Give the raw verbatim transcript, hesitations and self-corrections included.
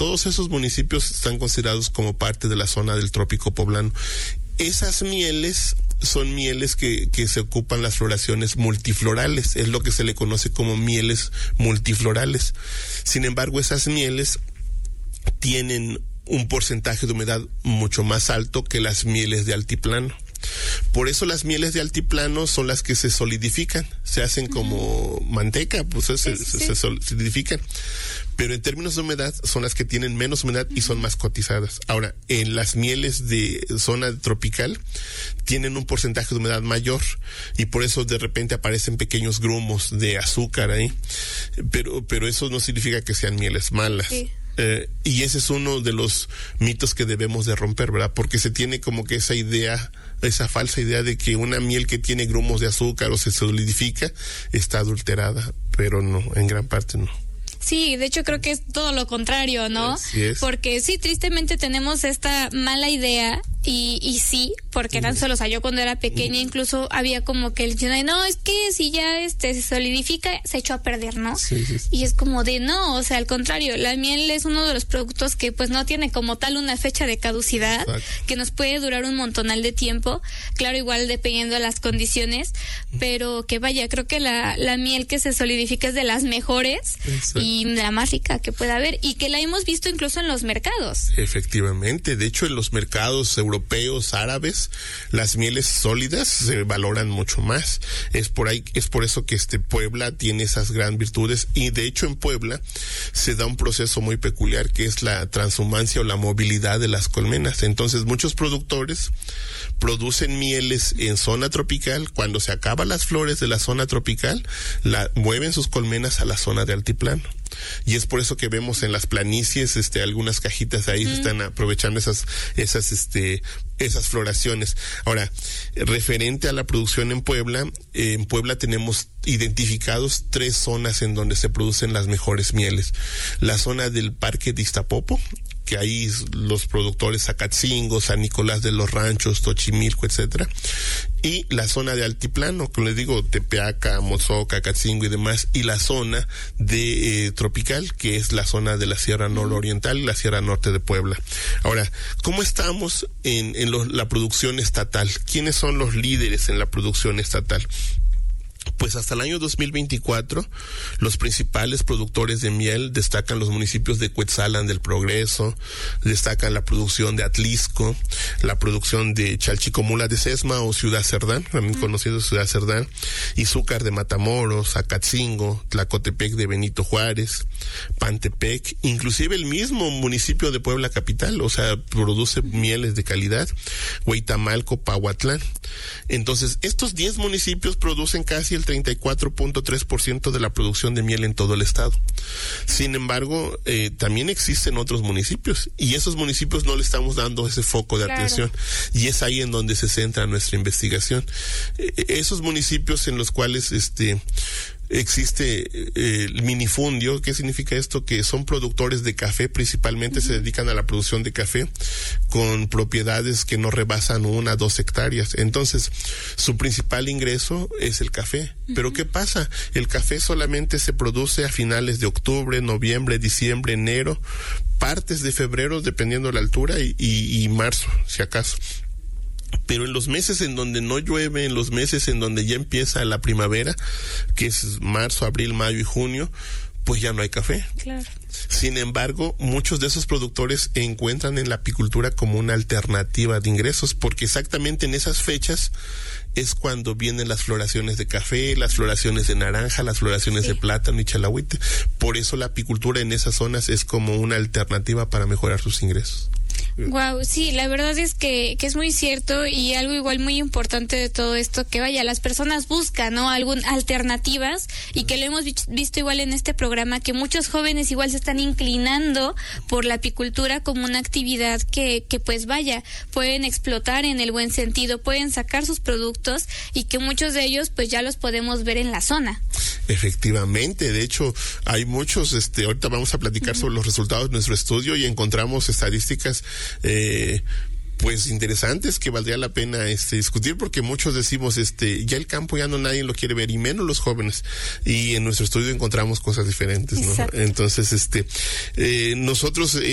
todos esos municipios están considerados como parte de la zona del trópico poblano. Esas mieles son mieles que, que se ocupan las floraciones multiflorales, es lo que se le conoce como mieles multiflorales. Sin embargo, esas mieles tienen un porcentaje de humedad mucho más alto que las mieles de altiplano. Por eso las mieles de altiplano son las que se solidifican, se hacen como manteca, pues se, sí, sí, se, sí. se solidifican. Pero en términos de humedad son las que tienen menos humedad y son más cotizadas. Ahora, en las mieles de zona tropical tienen un porcentaje de humedad mayor y por eso de repente aparecen pequeños grumos de azúcar ahí. Pero, pero eso no significa que sean mieles malas. Sí. Eh, y ese es uno de los mitos que debemos de romper, ¿verdad? Porque se tiene como que esa idea, esa falsa idea de que una miel que tiene grumos de azúcar o se solidifica está adulterada, pero no, en gran parte no. Sí, de hecho creo que es todo lo contrario, ¿no? Así es. Porque sí, tristemente tenemos esta mala idea y, y sí, porque tan solo, o sea, yo cuando era pequeña incluso había como que el diciendo, no, es que si ya este se solidifica, se echó a perder, ¿no? Sí, sí, sí. Y es como de no, o sea, al contrario, la miel es uno de los productos que pues no tiene como tal una fecha de caducidad, Exacto. que nos puede durar un montonal de tiempo, claro, igual dependiendo de las condiciones, pero que vaya, creo que la, la miel que se solidifica es de las mejores. Exacto. Y la más rica que pueda haber y que la hemos visto incluso en los mercados. Efectivamente, de hecho en los mercados europeos, árabes, las mieles sólidas se valoran mucho más. Es por ahí, es por eso que este Puebla tiene esas gran virtudes y de hecho en Puebla se da un proceso muy peculiar que es la transhumancia o la movilidad de las colmenas. Entonces muchos productores producen mieles en zona tropical, cuando se acaban las flores de la zona tropical, la mueven sus colmenas a la zona de altiplano. Y es por eso que vemos en las planicies, este, algunas cajitas de ahí mm. se están aprovechando esas, esas, este, esas floraciones. Ahora, referente a la producción en Puebla, eh, en Puebla tenemos identificados tres zonas en donde se producen las mejores mieles. La zona del Parque de Iztapopo, que ahí los productores Acatzingo, San Nicolás de los Ranchos, Tochimilco, etcétera, y la zona de altiplano, como les digo, Tepeaca, Mozoca, Acatzingo y demás, y la zona de eh, tropical, que es la zona de la Sierra Nororiental y la Sierra Norte de Puebla. Ahora, ¿cómo estamos en, en lo, la producción estatal? ¿Quiénes son los líderes en la producción estatal? Pues hasta el año dos mil veinticuatro, los principales productores de miel destacan los municipios de Cuetzalan del Progreso, destacan la producción de Atlisco, la producción de Chalchicomula de Sesma o Ciudad Cerdán, también conocido Ciudad Cerdán, Izúcar de Matamoros, Acatzingo, Tlacotepec de Benito Juárez, Pantepec, inclusive el mismo municipio de Puebla capital, o sea, produce mieles de calidad, Huitamalco, Pahuatlán. Entonces, estos diez municipios producen casi el treinta y cuatro punto tres por ciento de la producción de miel en todo el estado. Sin embargo, eh, también existen otros municipios y esos municipios no le estamos dando ese foco de claro. atención y es ahí en donde se centra nuestra investigación. Eh, esos municipios en los cuales este existe eh, el minifundio. ¿Qué significa esto? Que son productores de café, principalmente uh-huh. se dedican a la producción de café con propiedades que no rebasan una, dos hectáreas. Entonces, su principal ingreso es el café. Uh-huh. Pero ¿qué pasa? El café solamente se produce a finales de octubre, noviembre, diciembre, enero, partes de febrero, dependiendo de la altura, y, y, y marzo, si acaso. Pero en los meses en donde no llueve, en los meses en donde ya empieza la primavera, que es marzo, abril, mayo y junio, pues ya no hay café. Claro. Sin embargo, muchos de esos productores encuentran en la apicultura como una alternativa de ingresos, porque exactamente en esas fechas es cuando vienen las floraciones de café, las floraciones de naranja, las floraciones sí. de plátano y chalahuite. Por eso la apicultura en esas zonas es como una alternativa para mejorar sus ingresos. Wow, sí, la verdad es que, que es muy cierto y algo igual muy importante de todo esto, que vaya, las personas buscan, ¿no? Algún alternativas y que lo hemos visto igual en este programa, que muchos jóvenes igual se están inclinando por la apicultura como una actividad que, que pues vaya, pueden explotar en el buen sentido, pueden sacar sus productos y que muchos de ellos pues ya los podemos ver en la zona. Efectivamente, de hecho, hay muchos, este, ahorita vamos a platicar uh-huh. sobre los resultados de nuestro estudio y encontramos estadísticas eh, pues interesantes que valdría la pena este discutir, porque muchos decimos este ya el campo ya no nadie lo quiere ver y menos los jóvenes, y en nuestro estudio encontramos cosas diferentes, ¿no? Exacto. Entonces este eh, nosotros eh,